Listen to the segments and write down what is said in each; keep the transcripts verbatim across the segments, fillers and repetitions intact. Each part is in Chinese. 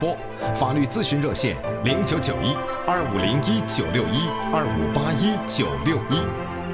播法律咨询热线零九九一二五零一九六一二五八一九六一。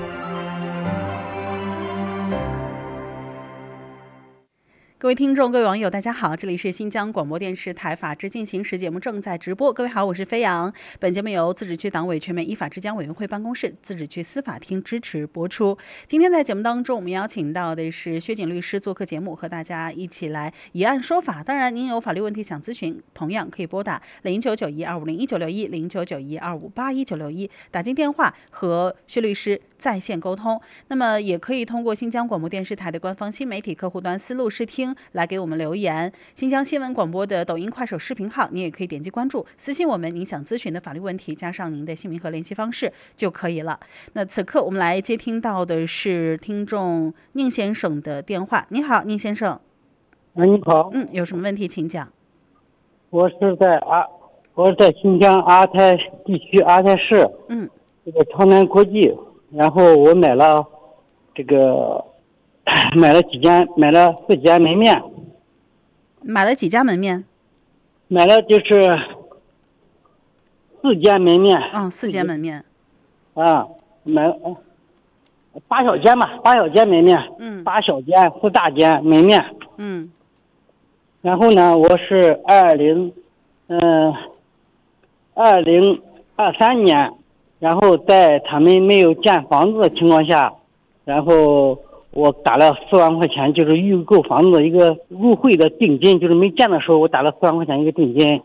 各位听众，各位网友，大家好，这里是新疆广播电视台法治进行时节目正在直播。各位好，我是飞扬。本节目由自治区党委全面依法治疆委员会办公室、自治区司法厅支持播出。今天在节目当中，我们邀请到的是薛景律师做客节目，和大家一起来以案说法。当然，您有法律问题想咨询，同样可以拨打零九九一二五零一九六一零九九一二五八一九六一打进电话和薛律师在线沟通。那么，也可以通过新疆广播电视台的官方新媒体客户端思路视听来给我们留言。新疆新闻广播的抖音、快手视频号，你也可以点击关注，私信我们您想咨询的法律问题，加上您的姓名和联系方式就可以了。那此刻我们来接听到的是听众宁先生的电话。你好，宁先生。 啊，你好。 嗯，有什么问题请讲。 我是在阿，我是在新疆阿泰地区阿泰市， 嗯， 这个朝南国际，然后我买了这个。买了几间，买了四间门面。 买了几家门面？ 买了就是四间门面。 嗯，四间门面。 啊，买八小间吧，八小间门面。 嗯。 八小间，四大间门面。 嗯。 然后呢，我是二零，嗯，二零二三年，然后在他们没有建房子的情况下，然后。我打了四万块钱，就是预购房子一个入会的定金，就是没建的时候我打了四万块钱一个定金。